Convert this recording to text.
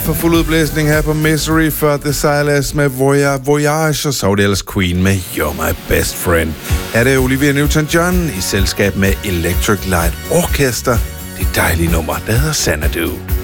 For fuld udblæsning her på Misery for The Silas med Voyage, og så var det ellers Queen med You're My Best Friend. Her er det Olivia Newton-John i selskab med Electric Light Orchestra. Det dejlige nummer, der hedder Xanadu.